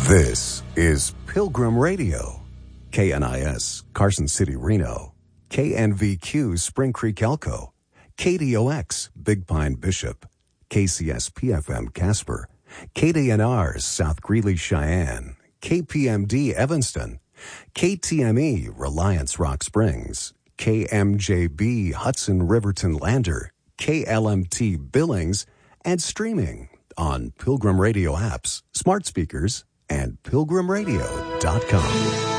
This is Pilgrim Radio, KNIS, Carson City, Reno, KNVQ, Spring Creek, Elko, KDOX, Big Pine, Bishop, KCSP-FM, Casper, KDNR, South Greeley, Cheyenne, KPMD, Evanston, KTME, Reliance, Rock Springs, KMJB, Hudson, Riverton, Lander, KLMT, Billings, and streaming on Pilgrim Radio apps, smart speakers, and pilgrimradio.com.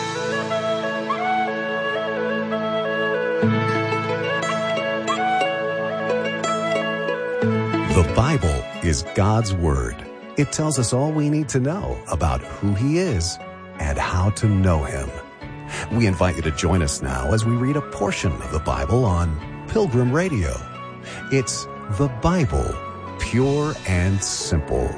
The Bible is God's Word. It tells us all we need to know about who He is and how to know Him. We invite you to join us now as we read a portion of the Bible on Pilgrim Radio. It's the Bible, pure and simple.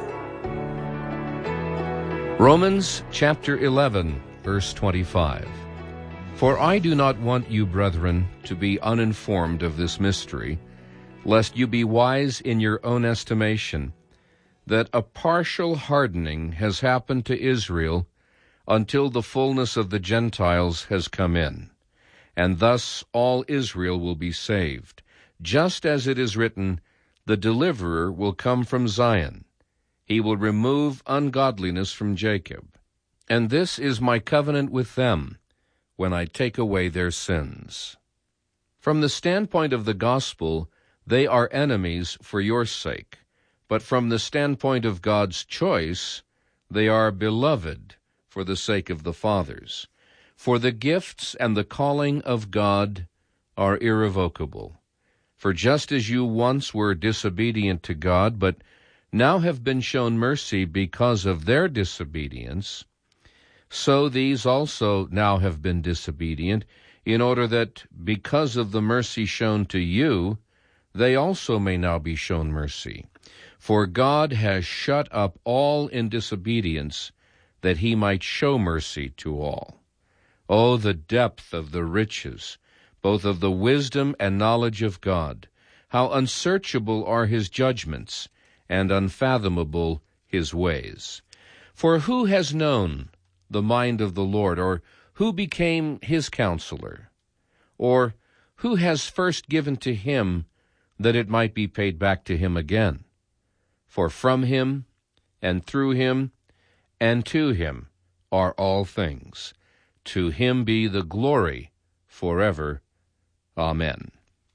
Romans chapter 11, verse 25. For I do not want you, brethren, to be uninformed of this mystery, lest you be wise in your own estimation, that a partial hardening has happened to Israel until the fullness of the Gentiles has come in, and thus all Israel will be saved. Just as it is written, the deliverer will come from Zion. He will remove ungodliness from Jacob. And this is my covenant with them, when I take away their sins. From the standpoint of the gospel, they are enemies for your sake. But from the standpoint of God's choice, they are beloved for the sake of the fathers. For the gifts and the calling of God are irrevocable. For just as you once were disobedient to God, but now have been shown mercy because of their disobedience, so these also now have been disobedient, in order that, because of the mercy shown to you, they also may now be shown mercy. For God has shut up all in disobedience, that he might show mercy to all. Oh, the depth of the riches, both of the wisdom and knowledge of God! How unsearchable are his judgments, and unfathomable his ways. For who has known the mind of the Lord, or who became his counselor? Or who has first given to him, that it might be paid back to him again? For from him, and through him, and to him are all things. To him be the glory forever. Amen.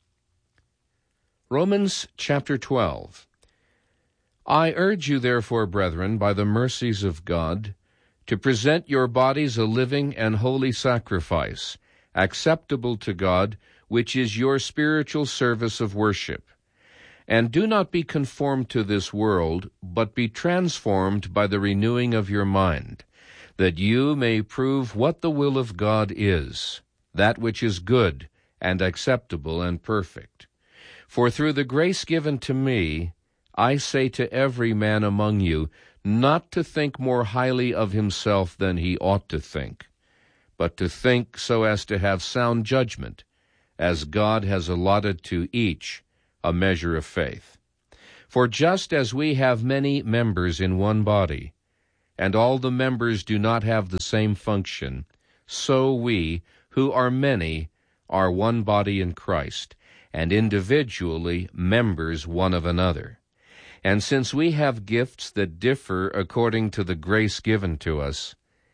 Romans chapter 12. I urge you, therefore, brethren, by the mercies of God, to present your bodies a living and holy sacrifice, acceptable to God, which is your spiritual service of worship. And do not be conformed to this world, but be transformed by the renewing of your mind, that you may prove what the will of God is, that which is good and acceptable and perfect. For through the grace given to me, I say to every man among you, not to think more highly of himself than he ought to think, but to think so as to have sound judgment, as God has allotted to each a measure of faith. For just as we have many members in one body, and all the members do not have the same function, so we, who are many, are one body in Christ, and individually members one of another. And since we have gifts that differ according to the grace given to us,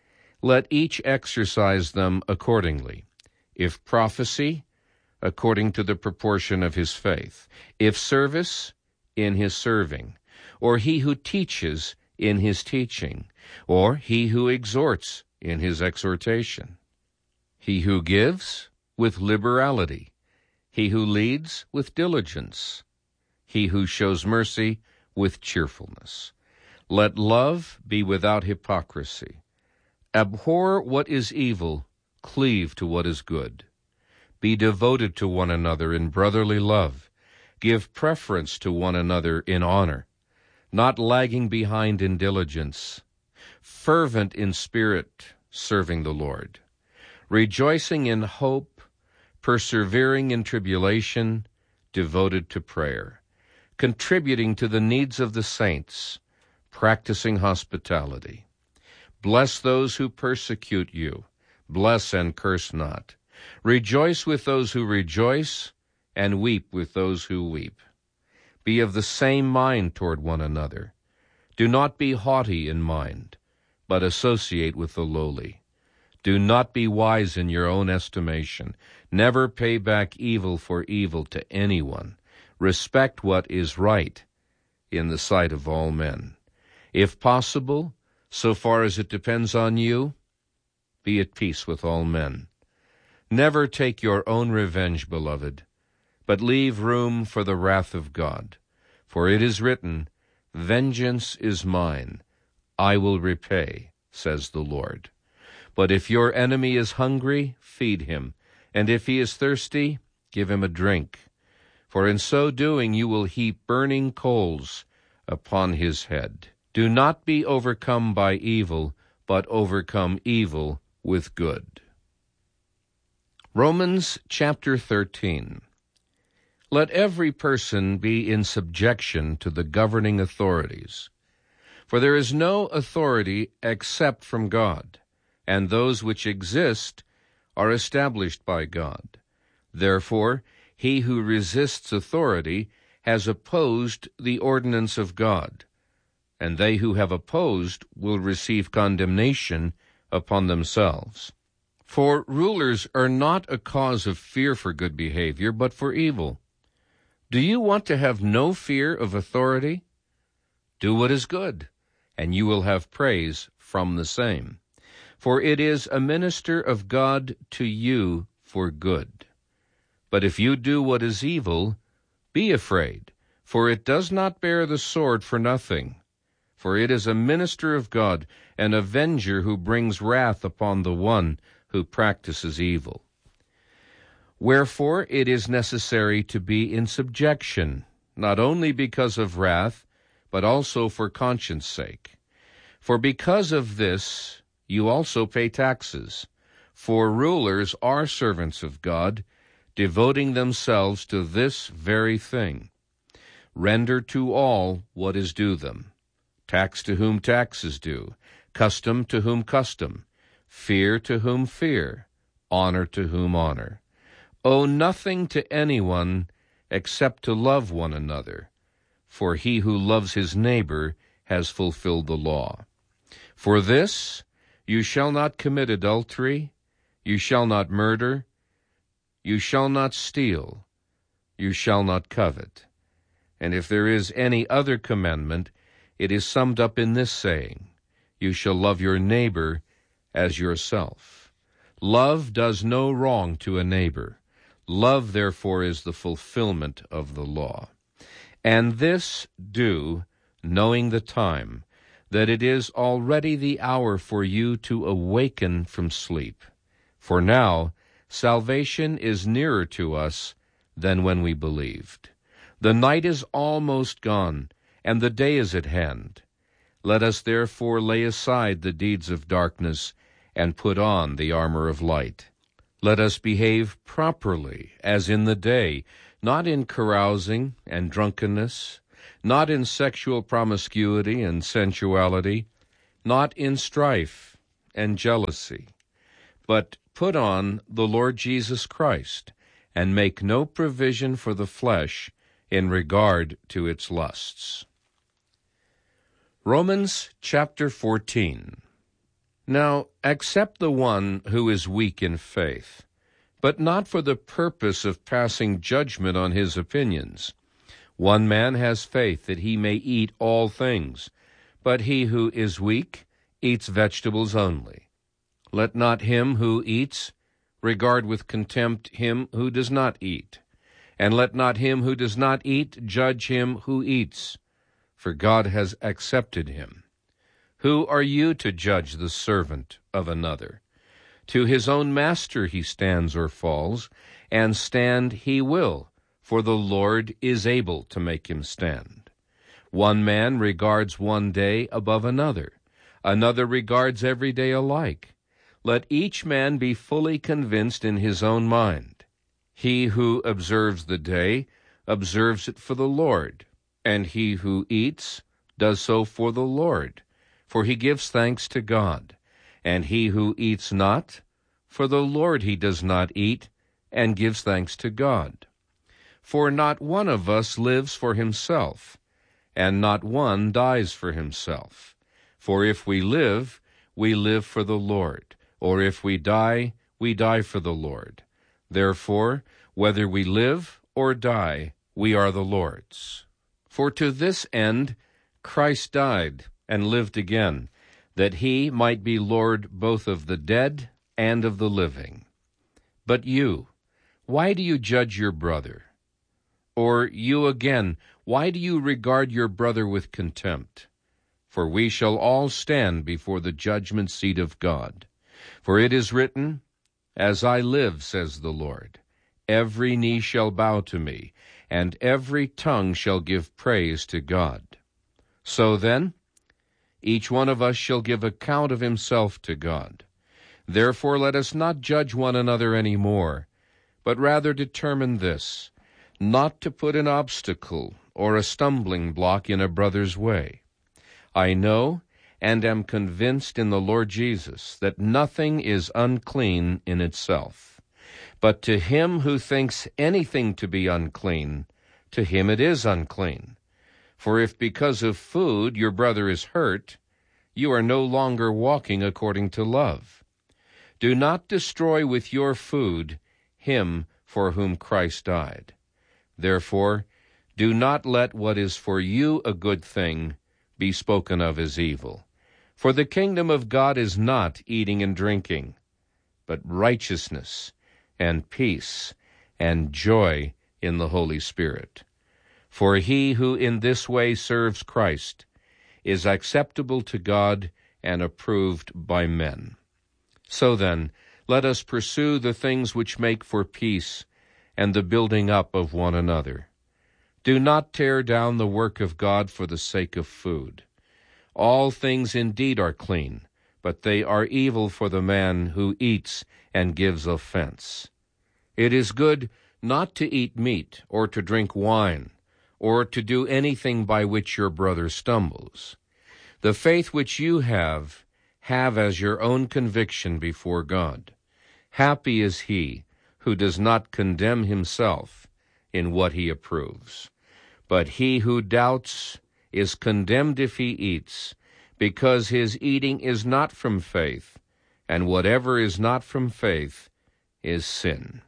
let each exercise them accordingly. If prophecy, according to the proportion of his faith. If service, in his serving. Or he who teaches, in his teaching. Or he who exhorts, in his exhortation. He who gives, with liberality. He who leads, with diligence. He who shows mercy, with cheerfulness. Let love be without hypocrisy. Abhor what is evil, cleave to what is good. Be devoted to one another in brotherly love. Give preference to one another in honor, not lagging behind in diligence, fervent in spirit, serving the Lord, rejoicing in hope, persevering in tribulation, devoted to prayer, contributing to the needs of the saints, practicing hospitality. Bless those who persecute you. Bless and curse not. Rejoice with those who rejoice, and weep with those who weep. Be of the same mind toward one another. Do not be haughty in mind, but associate with the lowly. Do not be wise in your own estimation. Never pay back evil for evil to anyone. Respect what is right in the sight of all men. If possible, so far as it depends on you, be at peace with all men. Never take your own revenge, beloved, but leave room for the wrath of God. For it is written, "Vengeance is mine, I will repay, says the Lord." But if your enemy is hungry, feed him, and if he is thirsty, give him a drink. For in so doing you will heap burning coals upon his head. Do not be overcome by evil, but overcome evil with good. Romans chapter 13. Let every person be in subjection to the governing authorities. For there is no authority except from God, and those which exist are established by God. Therefore, he who resists authority has opposed the ordinance of God, and they who have opposed will receive condemnation upon themselves. For rulers are not a cause of fear for good behavior, but for evil. Do you want to have no fear of authority? Do what is good, and you will have praise from the same. For it is a minister of God to you for good. But if you do what is evil, be afraid, for it does not bear the sword for nothing. For it is a minister of God, an avenger who brings wrath upon the one who practices evil. Wherefore it is necessary to be in subjection, not only because of wrath, but also for conscience sake. For because of this you also pay taxes. For rulers are servants of God, devoting themselves to this very thing. Render to all what is due them. Tax to whom tax is due, custom to whom custom, fear to whom fear, honor to whom honor. Owe nothing to anyone except to love one another, for he who loves his neighbor has fulfilled the law. For this, you shall not commit adultery, you shall not murder, you shall not steal, you shall not covet. And if there is any other commandment, it is summed up in this saying, you shall love your neighbor as yourself. Love does no wrong to a neighbor. Love, therefore, is the fulfillment of the law. And this do, knowing the time, that it is already the hour for you to awaken from sleep. For now, salvation is nearer to us than when we believed. The night is almost gone, and the day is at hand. Let us therefore lay aside the deeds of darkness and put on the armor of light. Let us behave properly as in the day, not in carousing and drunkenness, not in sexual promiscuity and sensuality, not in strife and jealousy, but put on the Lord Jesus Christ, and make no provision for the flesh in regard to its lusts. Romans chapter 14. Now accept the one who is weak in faith, but not for the purpose of passing judgment on his opinions. One man has faith that he may eat all things, but he who is weak eats vegetables only. Let not him who eats regard with contempt him who does not eat, and let not him who does not eat judge him who eats, for God has accepted him. Who are you to judge the servant of another? To his own master he stands or falls, and stand he will, for the Lord is able to make him stand. One man regards one day above another, another regards every day alike. Let each man be fully convinced in his own mind. He who observes the day observes it for the Lord, and he who eats does so for the Lord, for he gives thanks to God. And he who eats not, for the Lord he does not eat, and gives thanks to God. For not one of us lives for himself, and not one dies for himself. For if we live for the Lord, or if we die for the Lord. Therefore, whether we live or die, we are the Lord's. For to this end Christ died and lived again, that he might be Lord both of the dead and of the living. But you, why do you judge your brother? Or you again, why do you regard your brother with contempt? For we shall all stand before the judgment seat of God. For it is written, As I live, says the Lord, every knee shall bow to me, and every tongue shall give praise to God. So then, each one of us shall give account of himself to God. Therefore let us not judge one another any more, but rather determine this, not to put an obstacle or a stumbling block in a brother's way. I know and am convinced in the Lord Jesus that nothing is unclean in itself. But to him who thinks anything to be unclean, to him it is unclean. For if because of food your brother is hurt, you are no longer walking according to love. Do not destroy with your food him for whom Christ died. Therefore, do not let what is for you a good thing be spoken of as evil. For the kingdom of God is not eating and drinking, but righteousness and peace and joy in the Holy Spirit. For he who in this way serves Christ is acceptable to God and approved by men. So then, let us pursue the things which make for peace and the building up of one another. Do not tear down the work of God for the sake of food. All things indeed are clean, but they are evil for the man who eats and gives offense. It is good not to eat meat, or to drink wine, or to do anything by which your brother stumbles. The faith which you have as your own conviction before God. Happy is he who does not condemn himself in what he approves. But he who doubts is condemned if he eats, because his eating is not from faith, and whatever is not from faith is sin.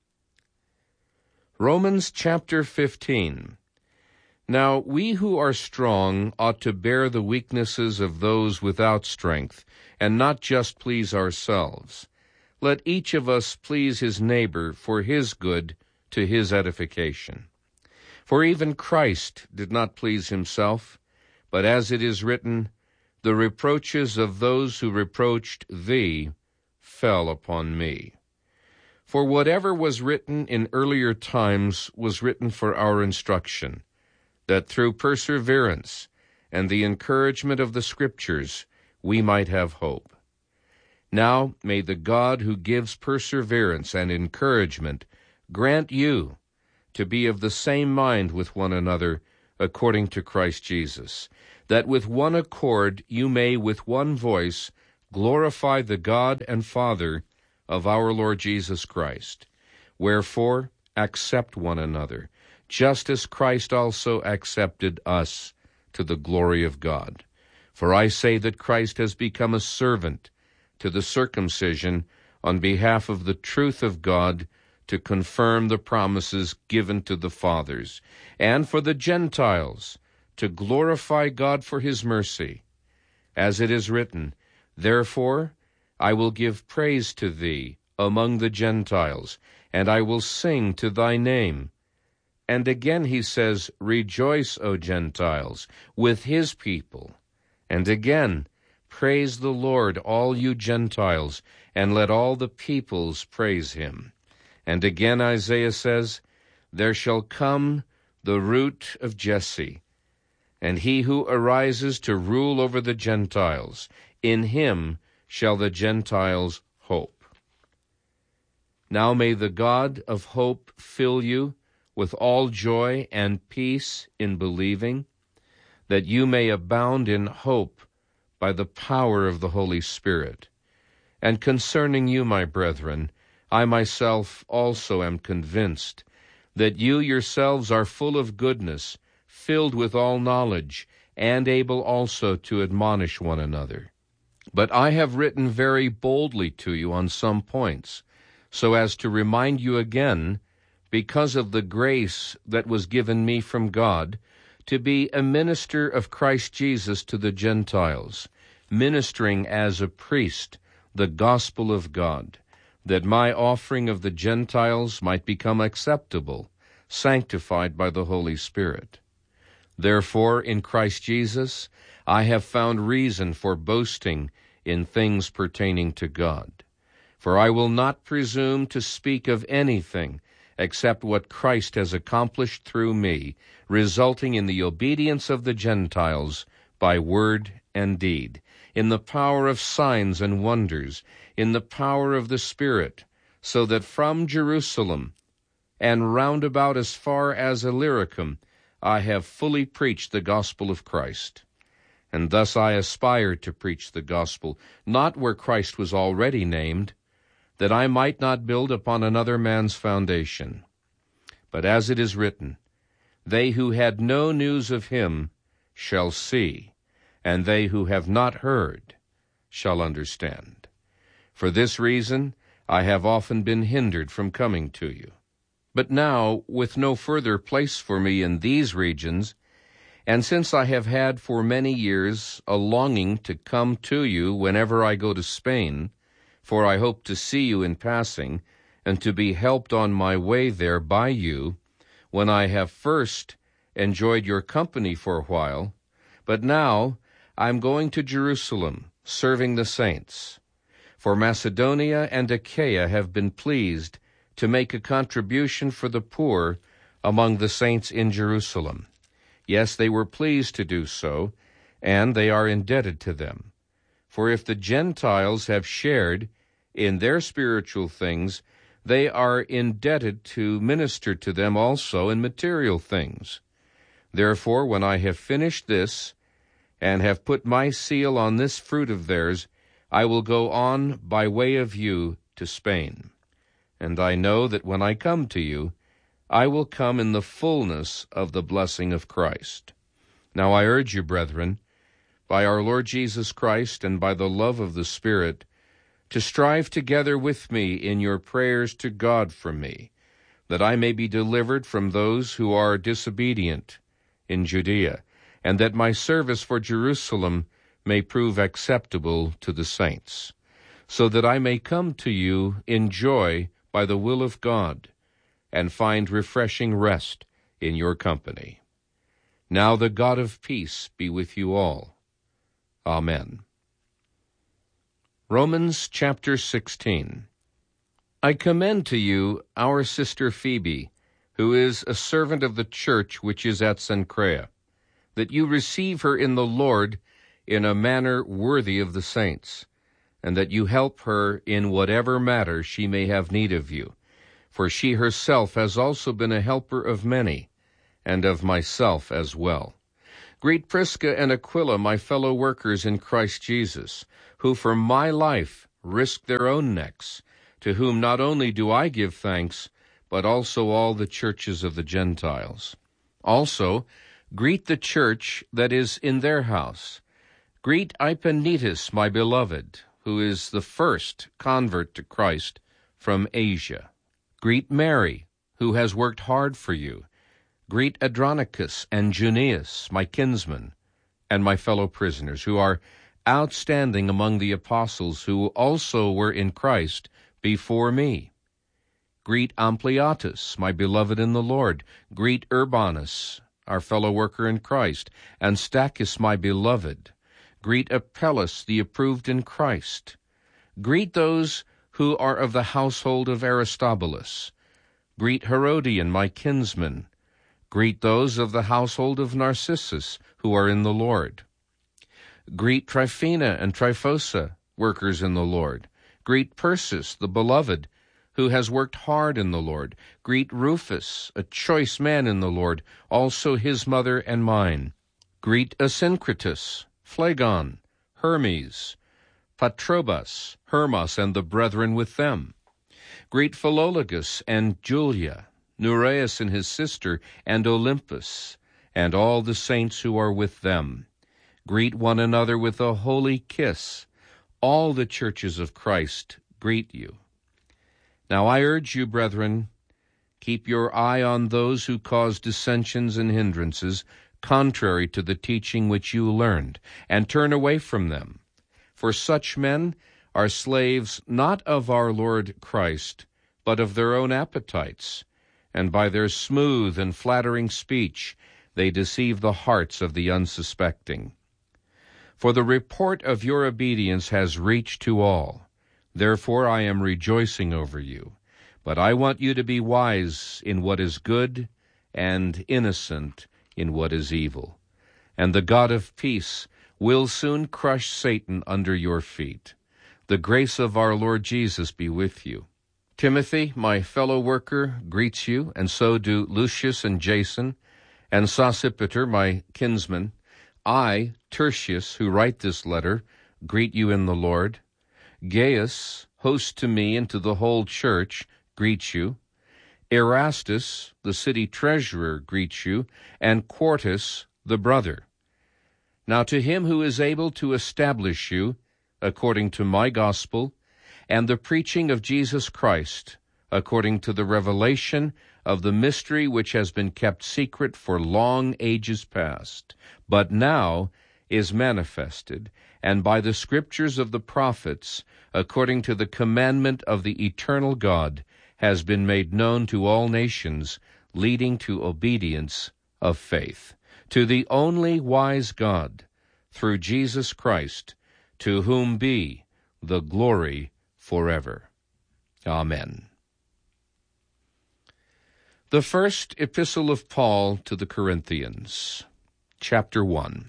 Romans chapter 15. Now we who are strong ought to bear the weaknesses of those without strength, and not just please ourselves. Let each of us please his neighbor for his good, to his edification. For even Christ did not please himself, but as it is written, the reproaches of those who reproached thee fell upon me. For whatever was written in earlier times was written for our instruction, that through perseverance and the encouragement of the Scriptures we might have hope. Now may the God who gives perseverance and encouragement grant you to be of the same mind with one another according to Christ Jesus, that with one accord you may with one voice glorify the God and Father of our Lord Jesus Christ. Wherefore, accept one another, just as Christ also accepted us to the glory of God. For I say that Christ has become a servant to the circumcision on behalf of the truth of God, to confirm the promises given to the fathers, and for the Gentiles, to glorify God for his mercy. As it is written, Therefore I will give praise to thee among the Gentiles, and I will sing to thy name. And again he says, Rejoice, O Gentiles, with his people. And again, Praise the Lord, all you Gentiles, and let all the peoples praise him. And again Isaiah says, There shall come the root of Jesse, and he who arises to rule over the Gentiles. In him shall the Gentiles hope. Now may the God of hope fill you with all joy and peace in believing, that you may abound in hope by the power of the Holy Spirit. And concerning you, my brethren, I myself also am convinced that you yourselves are full of goodness, filled with all knowledge, and able also to admonish one another. But I have written very boldly to you on some points, so as to remind you again, because of the grace that was given me from God, to be a minister of Christ Jesus to the Gentiles, ministering as a priest the gospel of God, that my offering of the Gentiles might become acceptable, sanctified by the Holy Spirit. Therefore, in Christ Jesus, I have found reason for boasting in things pertaining to God. For I will not presume to speak of anything except what Christ has accomplished through me, resulting in the obedience of the Gentiles by word and deed, in the power of signs and wonders, in the power of the Spirit, so that from Jerusalem and round about as far as Illyricum I have fully preached the gospel of Christ. And thus I aspire to preach the gospel, not where Christ was already named, that I might not build upon another man's foundation. But as it is written, they who had no news of him shall see, and they who have not heard shall understand. For this reason I have often been hindered from coming to you. But now, with no further place for me in these regions, and since I have had for many years a longing to come to you whenever I go to Spain, for I hope to see you in passing, and to be helped on my way there by you, when I have first enjoyed your company for a while, but now I am going to Jerusalem, serving the saints. For Macedonia and Achaia have been pleased to make a contribution for the poor among the saints in Jerusalem. Yes, they were pleased to do so, and they are indebted to them. For if the Gentiles have shared in their spiritual things, they are indebted to minister to them also in material things. Therefore, when I have finished this, and have put my seal on this fruit of theirs, I will go on by way of you to Spain. And I know that when I come to you, I will come in the fullness of the blessing of Christ. Now I urge you, brethren, by our Lord Jesus Christ and by the love of the Spirit, to strive together with me in your prayers to God for me, that I may be delivered from those who are disobedient in Judea, and that my service for Jerusalem may prove acceptable to the saints, so that I may come to you in joy by the will of God, and find refreshing rest in your company. Now the God of peace be with you all. Amen. Romans chapter 16. I commend to you our sister Phoebe, who is a servant of the church which is at Cenchrea, that you receive her in the Lord in a manner worthy of the saints, and that you help her in whatever matter she may have need of you. For she herself has also been a helper of many, and of myself as well. Greet Prisca and Aquila, my fellow workers in Christ Jesus, who for my life risked their own necks, to whom not only do I give thanks, but also all the churches of the Gentiles. Also, greet the church that is in their house. Greet Epanetus, my beloved, who is the first convert to Christ from Asia. Greet Mary, who has worked hard for you. Greet Andronicus and Junias, my kinsmen, and my fellow prisoners, who are outstanding among the apostles, who also were in Christ before me. Greet Ampliatus, my beloved in the Lord. Greet Urbanus, our fellow worker in Christ, and Stachys, my beloved. Greet Apelles, the approved in Christ. Greet those who are of the household of Aristobulus. Greet Herodion, my kinsman. Greet those of the household of Narcissus, who are in the Lord. Greet Tryphena and Tryphosa, workers in the Lord. Greet Persis, the beloved, who has worked hard in the Lord. Greet Rufus, a choice man in the Lord, also his mother and mine. Greet Asyncritus, Phlegon, Hermes, Patrobas, Hermas, and the brethren with them. Greet Philologus and Julia, Nereus and his sister, and Olympus, and all the saints who are with them. Greet one another with a holy kiss. All the churches of Christ greet you. Now I urge you, brethren, keep your eye on those who cause dissensions and hindrances, contrary to the teaching which you learned, and turn away from them. For such men are slaves not of our Lord Christ, but of their own appetites, and by their smooth and flattering speech they deceive the hearts of the unsuspecting. For the report of your obedience has reached to all. Therefore I am rejoicing over you. But I want you to be wise in what is good and innocent in what is evil. And the God of peace will soon crush Satan under your feet. The grace of our Lord Jesus be with you. Timothy, my fellow worker, greets you, and so do Lucius and Jason, and Sosipater, my kinsman. I, Tertius, who write this letter, greet you in the Lord. Gaius, host to me and to the whole church, greets you. Erastus, the city treasurer, greets you, and Quartus, the brother. Now to him who is able to establish you, according to my gospel, and the preaching of Jesus Christ, according to the revelation of the mystery which has been kept secret for long ages past, but now is manifested, and by the scriptures of the prophets, according to the commandment of the eternal God, has been made known to all nations, leading to obedience of faith. To the only wise God, through Jesus Christ, to whom be the glory forever. Amen. The first epistle of Paul to the Corinthians, chapter 1.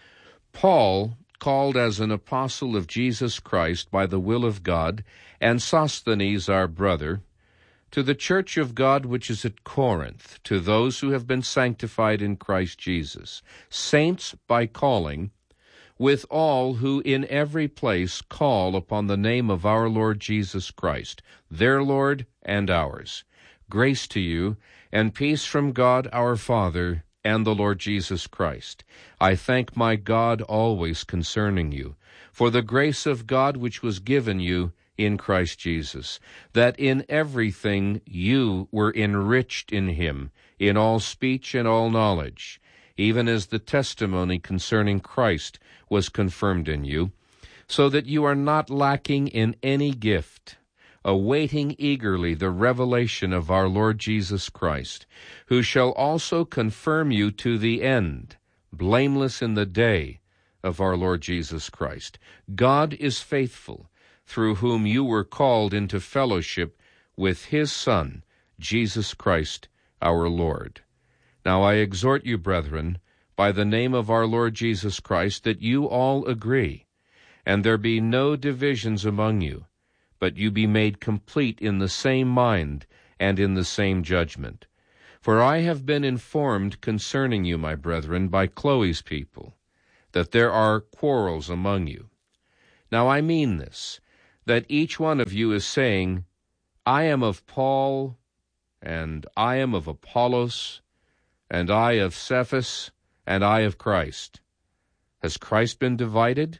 Paul, called as an apostle of Jesus Christ by the will of God, and Sosthenes our brother, to the church of God which is at Corinth, to those who have been sanctified in Christ Jesus, saints by calling, with all who in every place call upon the name of our Lord Jesus Christ, their Lord and ours. Grace to you, and peace from God our Father and the Lord Jesus Christ. I thank my God always concerning you, for the grace of God which was given you in Christ Jesus, that in everything you were enriched in him, in all speech and all knowledge, even as the testimony concerning Christ was confirmed in you, so that you are not lacking in any gift, awaiting eagerly the revelation of our Lord Jesus Christ, who shall also confirm you to the end, blameless in the day of our Lord Jesus Christ. God is faithful, through whom you were called into fellowship with his Son, Jesus Christ our Lord. Now I exhort you, brethren, by the name of our Lord Jesus Christ, that you all agree, and there be no divisions among you, but you be made complete in the same mind and in the same judgment. For I have been informed concerning you, my brethren, by Chloe's people, that there are quarrels among you. Now I mean this, that each one of you is saying, I am of Paul, and I am of Apollos, and I of Cephas, and I of Christ. Has Christ been divided?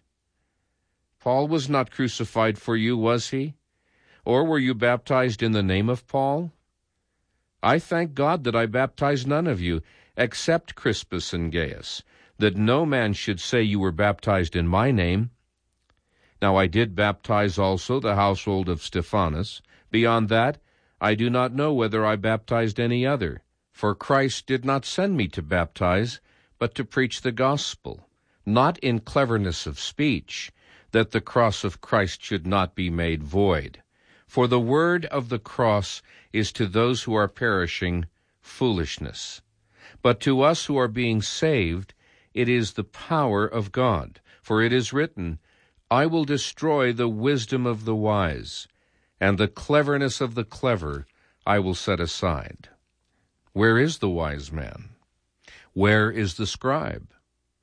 Paul was not crucified for you, was he? Or were you baptized in the name of Paul? I thank God that I baptized none of you, except Crispus and Gaius, that no man should say you were baptized in my name. Now I did baptize also the household of Stephanas. Beyond that, I do not know whether I baptized any other. For Christ did not send me to baptize, but to preach the gospel, not in cleverness of speech, that the cross of Christ should not be made void. For the word of the cross is to those who are perishing foolishness. But to us who are being saved, it is the power of God. For it is written, I will destroy the wisdom of the wise, and the cleverness of the clever I will set aside. Where is the wise man? Where is the scribe?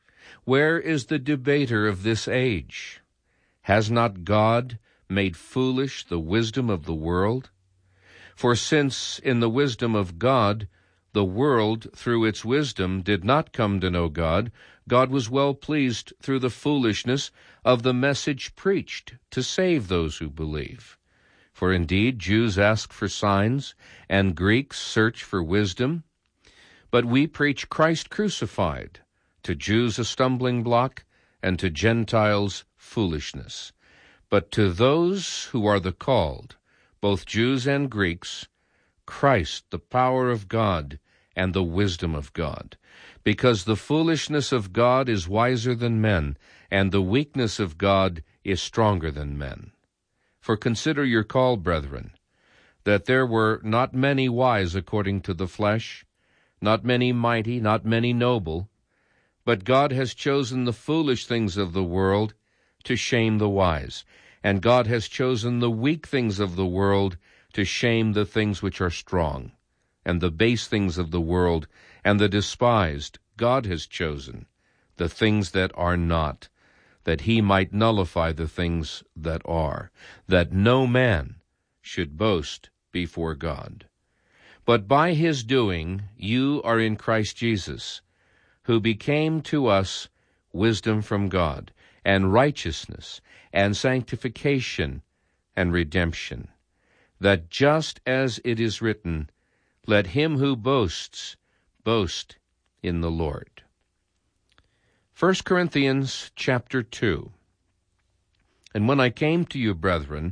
Where is the debater of this age? Has not God made foolish the wisdom of the world? For since in the wisdom of God the world through its wisdom did not come to know God, God was well pleased through the foolishness of the message preached to save those who believe. For indeed Jews ask for signs, and Greeks search for wisdom. But we preach Christ crucified, to Jews a stumbling block, and to Gentiles foolishness. But to those who are the called, both Jews and Greeks, Christ the power of God and the wisdom of God. Because the foolishness of God is wiser than men, and the weakness of God is stronger than men. For consider your call, brethren, that there were not many wise according to the flesh, not many mighty, not many noble, but God has chosen the foolish things of the world to shame the wise, and God has chosen the weak things of the world to shame the things which are strong, and the base things of the world, and the despised God has chosen, the things that are not, that he might nullify the things that are, that no man should boast before God. But by his doing you are in Christ Jesus, who became to us wisdom from God, and righteousness, and sanctification, and redemption, that just as it is written, let him who boasts boast in the Lord. 1 Corinthians chapter 2. And when I came to you, brethren,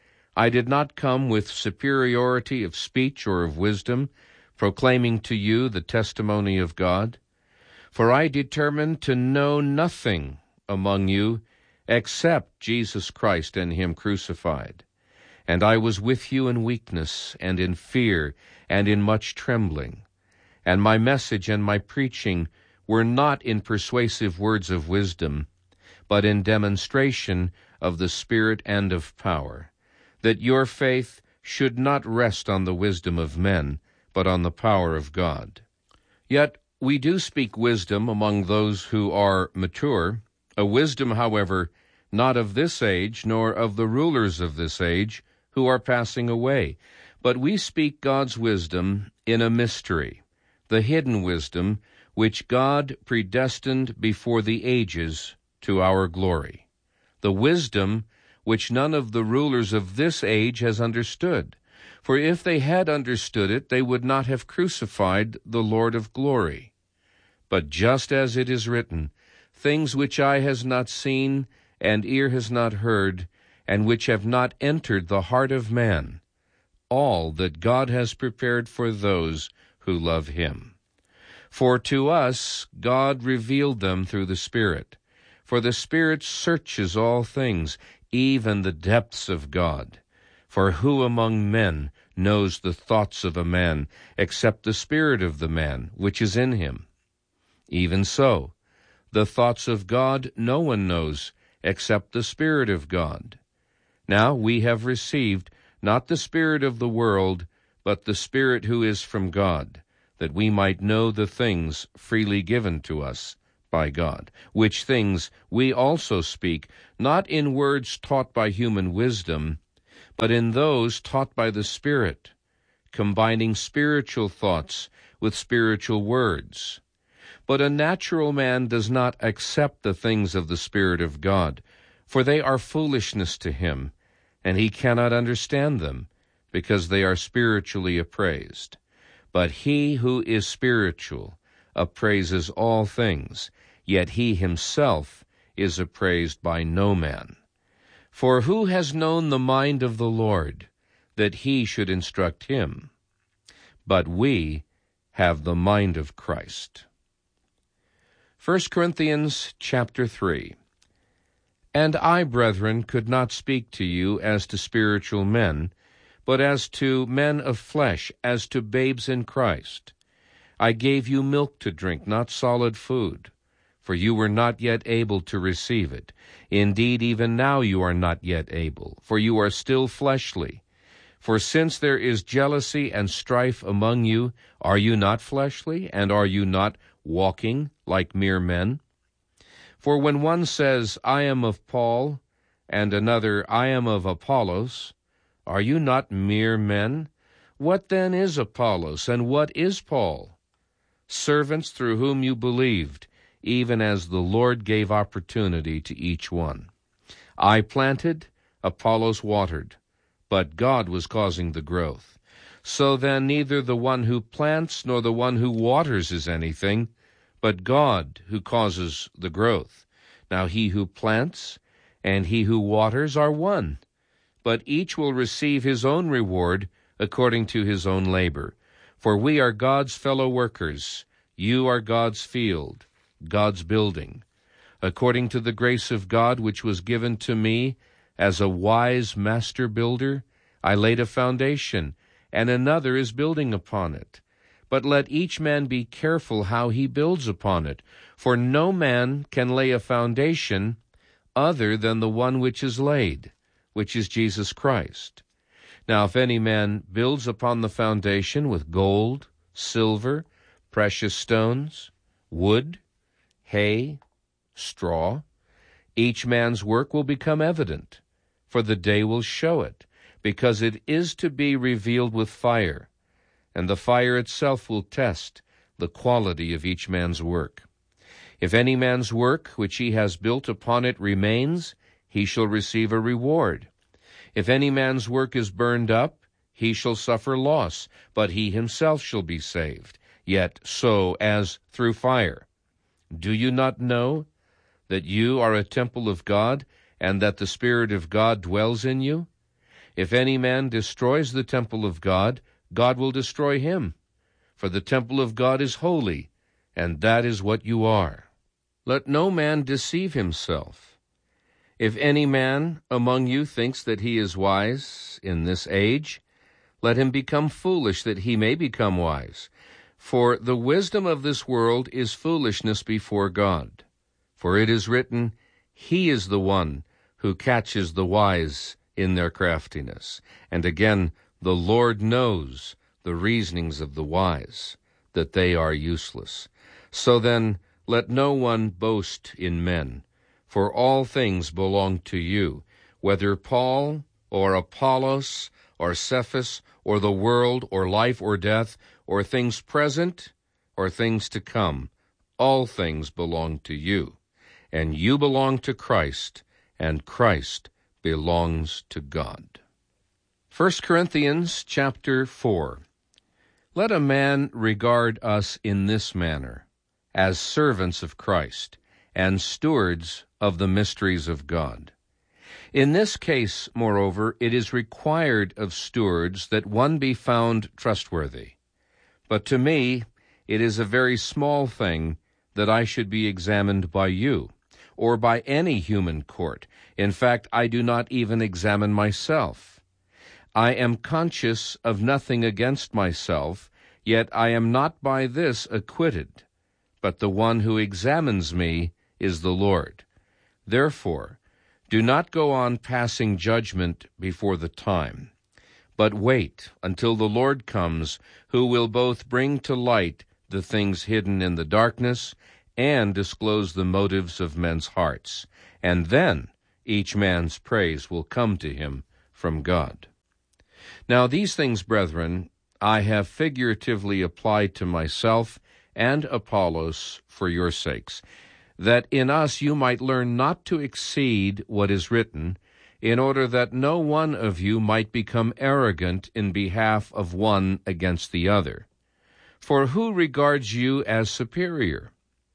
I did not come with superiority of speech or of wisdom, proclaiming to you the testimony of God. For I determined to know nothing among you except Jesus Christ and him crucified. And I was with you in weakness, and in fear, and in much trembling. And my message and my preaching were not in persuasive words of wisdom, but in demonstration of the Spirit and of power, that your faith should not rest on the wisdom of men, but on the power of God. Yet we do speak wisdom among those who are mature, a wisdom, however, not of this age, nor of the rulers of this age, who are passing away. But we speak God's wisdom in a mystery, the hidden wisdom which God predestined before the ages to our glory, the wisdom which none of the rulers of this age has understood. For if they had understood it, they would not have crucified the Lord of glory. But just as it is written, things which eye has not seen, and ear has not heard, and which have not entered the heart of man, all that God has prepared for those who love him. For to us God revealed them through the Spirit. For the Spirit searches all things, even the depths of God. For who among men knows the thoughts of a man, except the spirit of the man which is in him? Even so, the thoughts of God no one knows, except the Spirit of God. Now we have received not the spirit of the world, but the Spirit who is from God, that we might know the things freely given to us by God, which things we also speak, not in words taught by human wisdom, but in those taught by the Spirit, combining spiritual thoughts with spiritual words. But a natural man does not accept the things of the Spirit of God, for they are foolishness to him, and he cannot understand them, because they are spiritually appraised. But he who is spiritual appraises all things, yet he himself is appraised by no man. For who has known the mind of the Lord, that he should instruct him? But we have the mind of Christ. 1 Corinthians chapter 3. And I, brethren, could not speak to you as to spiritual men, but as to men of flesh, as to babes in Christ. I gave you milk to drink, not solid food, for you were not yet able to receive it. Indeed, even now you are not yet able, for you are still fleshly. For since there is jealousy and strife among you, are you not fleshly, and are you not walking like mere men? For when one says, I am of Paul, and another, I am of Apollos, are you not mere men? What then is Apollos, and what is Paul? Servants through whom you believed, even as the Lord gave opportunity to each one. I planted, Apollos watered, but God was causing the growth. So then neither the one who plants nor the one who waters is anything, but God who causes the growth. Now he who plants and he who waters are one, but each will receive his own reward according to his own labor. For we are God's fellow workers. You are God's field, God's building. According to the grace of God which was given to me, as a wise master builder, I laid a foundation, and another is building upon it. But let each man be careful how he builds upon it, for no man can lay a foundation other than the one which is laid, which is Jesus Christ. Now if any man builds upon the foundation with gold, silver, precious stones, wood, hay, straw, each man's work will become evident, for the day will show it, because it is to be revealed with fire, and the fire itself will test the quality of each man's work. If any man's work which he has built upon it remains, he shall receive a reward. If any man's work is burned up, he shall suffer loss, but he himself shall be saved, yet so as through fire. Do you not know that you are a temple of God, and that the Spirit of God dwells in you? If any man destroys the temple of God, God will destroy him. For the temple of God is holy, and that is what you are. Let no man deceive himself. If any man among you thinks that he is wise in this age, let him become foolish, that he may become wise. For the wisdom of this world is foolishness before God. For it is written, He is the one who catches the wise in their craftiness. And again, the Lord knows the reasonings of the wise, that they are useless. So then, let no one boast in men, for all things belong to you, whether Paul or Apollos or Cephas or the world or life or death or things present or things to come. All things belong to you, and you belong to Christ, and Christ belongs to God. 1 Corinthians chapter 4. Let a man regard us in this manner, as servants of Christ, and stewards of the mysteries of God. In this case, moreover, it is required of stewards that one be found trustworthy. But to me, it is a very small thing that I should be examined by you, or by any human court. In fact, I do not even examine myself. I am conscious of nothing against myself, yet I am not by this acquitted. But the one who examines me is the Lord. Therefore, do not go on passing judgment before the time, but wait until the Lord comes, who will both bring to light the things hidden in the darkness and disclose the motives of men's hearts. And then each man's praise will come to him from God. Now these things, brethren, I have figuratively applied to myself and Apollos for your sakes, that in us you might learn not to exceed what is written, in order that no one of you might become arrogant in behalf of one against the other. For who regards you as superior?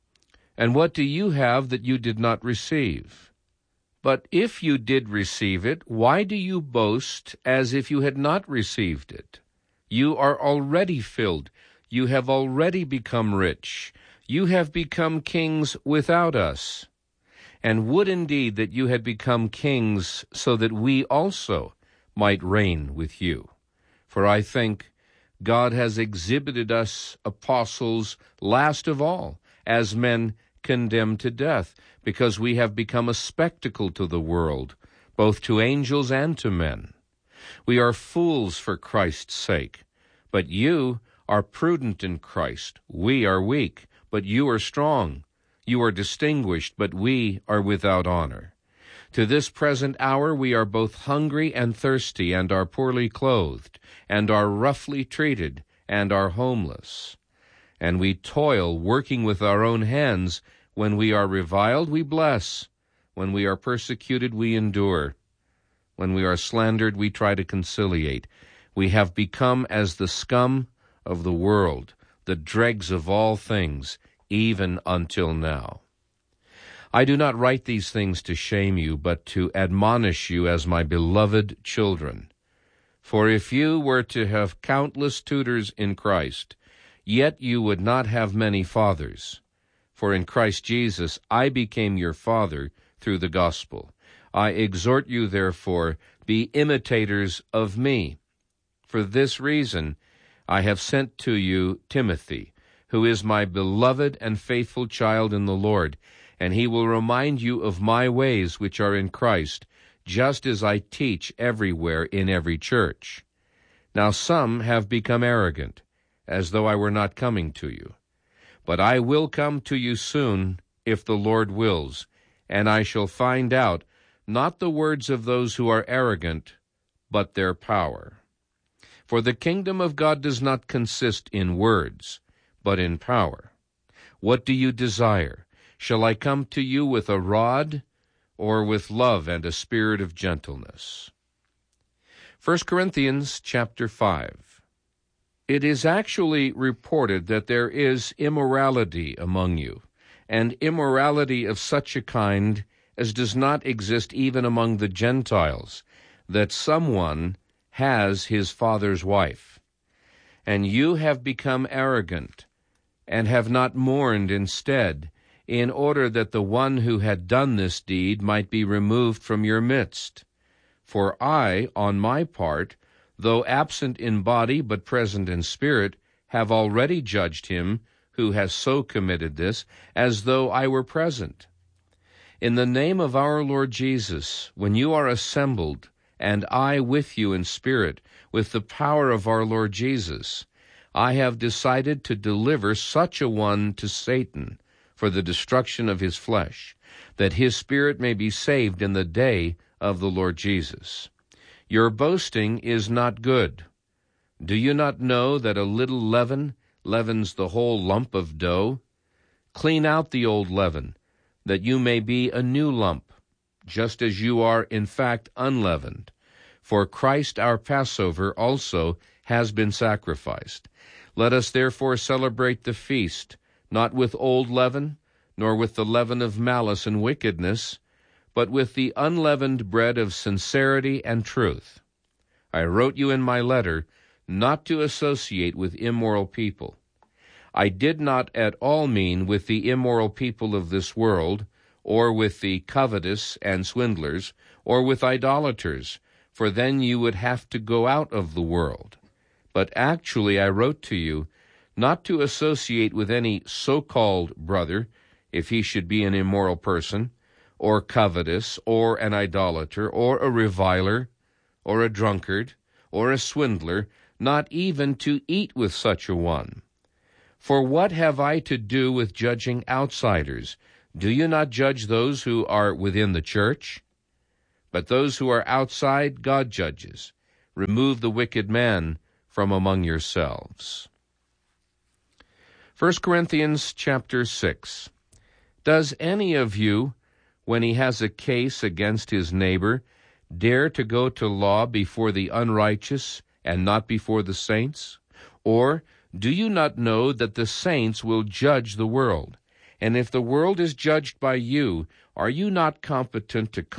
And what do you have that you did not receive? But if you did receive it, why do you boast as if you had not received it? You are already filled. You have already become rich. You have become kings without us. And would indeed that you had become kings, so that we also might reign with you. For I think God has exhibited us apostles last of all, as men condemned to death, because we have become a spectacle to the world, both to angels and to men. We are fools for Christ's sake, but you are prudent in Christ. We are weak, but you are strong. You are distinguished, but we are without honor. To this present hour we are both hungry and thirsty, and are poorly clothed, and are roughly treated, and are homeless. And we toil, working with our own hands. When we are reviled, we bless. When we are persecuted, we endure. When we are slandered, we try to conciliate. We have become as the scum of the world, the dregs of all things, even until now. I do not write these things to shame you, but to admonish you as my beloved children. For if you were to have countless tutors in Christ, yet you would not have many fathers. For in Christ Jesus I became your father through the gospel. I exhort you, therefore, be imitators of me. For this reason I have sent to you Timothy, who is my beloved and faithful child in the Lord, and he will remind you of my ways which are in Christ, just as I teach everywhere in every church. Now some have become arrogant, as though I were not coming to you. But I will come to you soon, if the Lord wills, and I shall find out not the words of those who are arrogant, but their power. For the kingdom of God does not consist in words, but in power. What do you desire? Shall I come to you with a rod, or with love and a spirit of gentleness? 1 Corinthians chapter 5. It is actually reported that there is immorality among you, and immorality of such a kind as does not exist even among the Gentiles, that someone has his father's wife. And you have become arrogant, and have not mourned instead, in order that the one who had done this deed might be removed from your midst. For I, on my part, though absent in body but present in spirit, have already judged him who has so committed this, as though I were present. In the name of our Lord Jesus, when you are assembled, and I with you in spirit, with the power of our Lord Jesus, I have decided to deliver such a one to Satan for the destruction of his flesh, that his spirit may be saved in the day of the Lord Jesus. Your boasting is not good. Do you not know that a little leaven leavens the whole lump of dough? Clean out the old leaven, that you may be a new lump, just as you are in fact unleavened. For Christ our Passover also has been sacrificed. Let us therefore celebrate the feast, not with old leaven, nor with the leaven of malice and wickedness, but with the unleavened bread of sincerity and truth. I wrote you in my letter not to associate with immoral people. I did not at all mean with the immoral people of this world, or with the covetous and swindlers, or with idolaters, for then you would have to go out of the world. But actually I wrote to you not to associate with any so-called brother, if he should be an immoral person, or covetous, or an idolater, or a reviler, or a drunkard, or a swindler, not even to eat with such a one. For what have I to do with judging outsiders? Do you not judge those who are within the church? But those who are outside God judges. Remove the wicked man from among yourselves. 1 Corinthians chapter 6. Does any of you, when he has a case against his neighbor, dare to go to law before the unrighteous and not before the saints? Or do you not know that the saints will judge the world? And if the world is judged by you, are you not competent to